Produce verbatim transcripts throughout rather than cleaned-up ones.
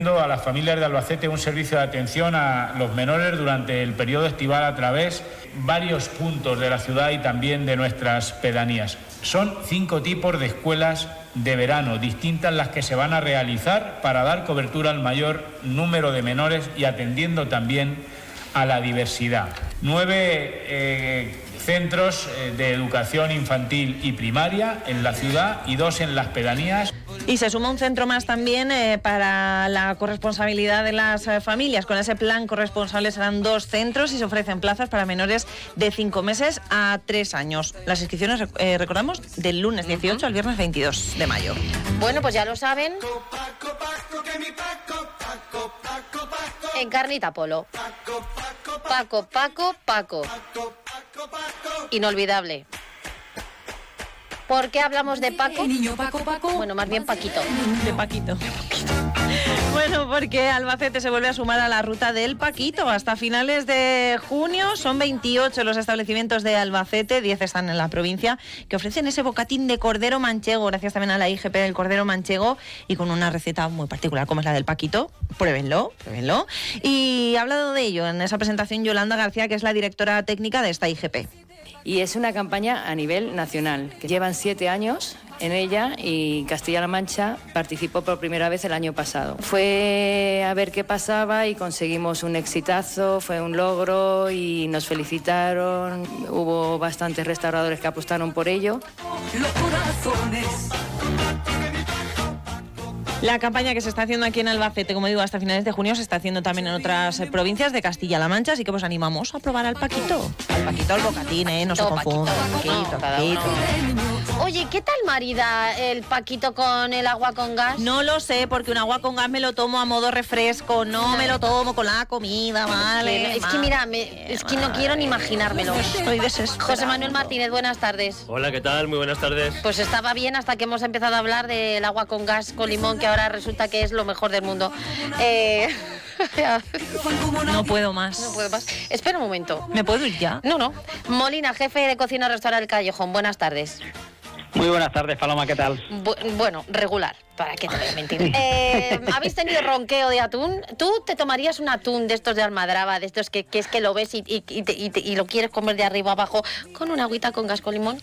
A las familias de Albacete un servicio de atención a los menores durante el periodo estival a través de varios puntos de la ciudad y también de nuestras pedanías. Son cinco tipos de escuelas de verano distintas las que se van a realizar para dar cobertura al mayor número de menores y atendiendo también a la diversidad. Nueve eh, centros de educación infantil y primaria en la ciudad y dos en las pedanías. Y se suma un centro más también eh, para la corresponsabilidad de las eh, familias. Con ese plan corresponsable serán dos centros y se ofrecen plazas para menores de cinco meses a tres años. Las inscripciones, eh, recordamos, del lunes dieciocho al viernes veintidós de mayo. Bueno, pues ya lo saben. En Carnita Polo. Paco, Paco, Paco. Inolvidable. ¿Por qué hablamos de Paco? Niño Paco, Paco. Bueno, más bien Paquito. De Paquito. Bueno, porque Albacete se vuelve a sumar a la ruta del Paquito. Hasta finales de junio son veintiocho los establecimientos de Albacete, diez están en la provincia, que ofrecen ese bocatín de cordero manchego, gracias también a la I G P del cordero manchego, y con una receta muy particular como es la del Paquito. Pruébenlo, pruébenlo. Y ha hablado de ello en esa presentación Yolanda García, que es la directora técnica de esta I G P. Y es una campaña a nivel nacional, que llevan siete años en ella y Castilla-La Mancha participó por primera vez el año pasado. Fue a ver qué pasaba y conseguimos un exitazo, fue un logro y nos felicitaron. Hubo bastantes restauradores que apostaron por ello. Los corazones. La campaña que se está haciendo aquí en Albacete, como digo, hasta finales de junio, se está haciendo también en otras eh, provincias de Castilla-La Mancha, así que pues animamos a probar al Paquito. Al Paquito, al bocatín, ¿eh? No se confundan. Paquito, Paquito. Oye, ¿qué tal marida el Paquito con el agua con gas? No lo sé, porque un agua con gas me lo tomo a modo refresco, no me lo tomo con la comida, ¿vale? Es que mira, me, es que no quiero ni imaginármelo. Estoy desesperado. José Manuel Martínez, buenas tardes. Hola, ¿qué tal? Muy buenas tardes. Pues estaba bien hasta que hemos empezado a hablar del agua con gas con limón, que ahora resulta que es lo mejor del mundo. Eh... No puedo más. No puedo más. Espera un momento. ¿Me puedo ir ya? No, no. Molina, jefe de cocina restaurante El Callejón. Buenas tardes. Muy buenas tardes, Paloma, ¿qué tal? Bu- bueno, regular, ¿para qué te voy a mentir? Eh, ¿Habéis tenido ronqueo de atún? ¿Tú te tomarías un atún de estos de almadraba, de estos que, que es que lo ves y, y, y, te, y, te, y lo quieres comer de arriba abajo con una agüita con gas con limón?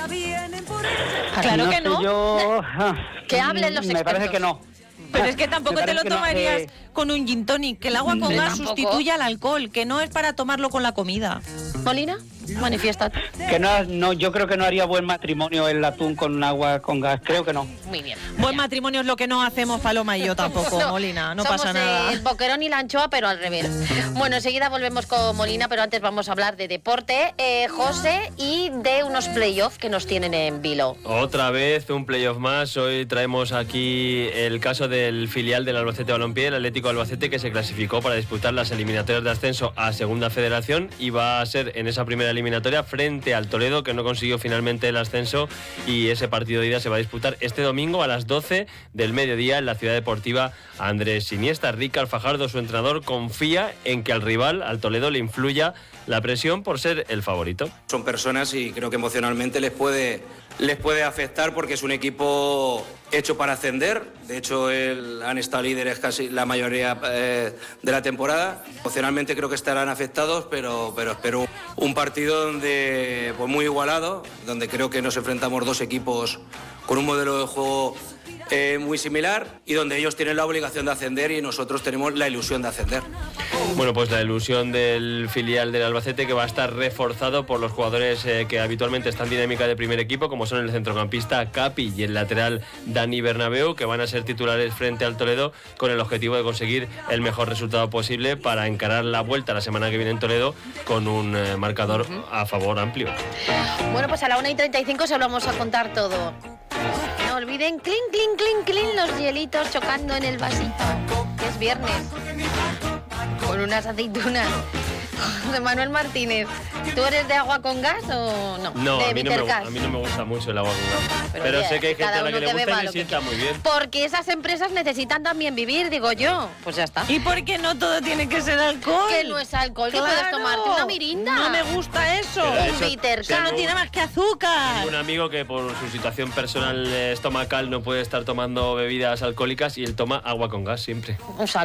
Claro no que sé no. Yo... Que hablen los Me expertos. parece que no. Pero es que tampoco te lo que no, tomarías eh, con un gin tonic, que el agua con Sí, gas tampoco. sustituye al alcohol, que no es para tomarlo con la comida. Molina, manifiesta. Que no, no, yo creo que no haría buen matrimonio el atún con agua con gas, creo que no. Muy bien. Buen matrimonio es lo que no hacemos Paloma y yo tampoco, No, Molina, no somos pasa nada. el boquerón y la anchoa, pero al revés. Bueno, enseguida volvemos con Molina, pero antes vamos a hablar de deporte, eh, José, y de unos playoffs que nos tienen en vilo. Otra vez un playoff más. Hoy traemos aquí el caso del filial del Albacete Balompié, el Atlético Albacete, que se clasificó para disputar las eliminatorias de ascenso a Segunda Federación y va a ser en esa primera eliminatoria frente al Toledo, que no consiguió finalmente el ascenso, y ese partido de ida se va a disputar este domingo a las doce del mediodía en la Ciudad Deportiva Andrés Iniesta. Ricard Fajardo, su entrenador, confía en que al rival, al Toledo, le influya la presión por ser el favorito. Son personas y creo que emocionalmente les puede, les puede afectar porque es un equipo hecho para ascender. De hecho, el, han estado líderes casi la mayoría eh, de la temporada. Emocionalmente creo que estarán afectados, pero, pero espero un, un partido donde, pues muy igualado, donde creo que nos enfrentamos dos equipos con un modelo de juego Eh, muy similar y donde ellos tienen la obligación de ascender y nosotros tenemos la ilusión de ascender. Bueno, pues la ilusión del filial del Albacete, que va a estar reforzado por los jugadores eh, que habitualmente están en dinámica de primer equipo, como son el centrocampista Capi y el lateral Dani Bernabeu, que van a ser titulares frente al Toledo con el objetivo de conseguir el mejor resultado posible para encarar la vuelta la semana que viene en Toledo con un eh, marcador a favor amplio. Bueno, pues a la una y treinta y cinco se lo vamos a contar todo. No olviden, clink, clink, clink, clink, los hielitos chocando en el vasito, que es viernes, con unas aceitunas. José Manuel Martínez, ¿Tú eres de agua con gas o no? No, de a mí no, me, Vitergas. a mí no me gusta mucho el agua con gas. Pero, Pero oye, sé que hay gente cada a la que uno le que gusta beba y lo le que sienta quiera. muy bien. Porque esas empresas necesitan también vivir, digo yo. Pues ya está. ¿Y por qué no todo tiene que ser alcohol? Que no es alcohol, que Claro. puedes tomarte una mirinda. No me gusta eso. Pero de Un hecho, Vitergas. Eso no tiene más que azúcar. Un amigo que por su situación personal eh, estomacal no puede estar tomando bebidas alcohólicas y él toma agua con gas siempre. Un saludo.